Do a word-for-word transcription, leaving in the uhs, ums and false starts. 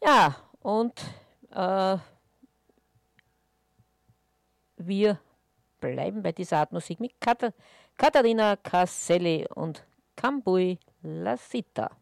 Ja, und äh, wir bleiben bei dieser Art Musik mit Kat Katharina Casselli und Cambui La Sita.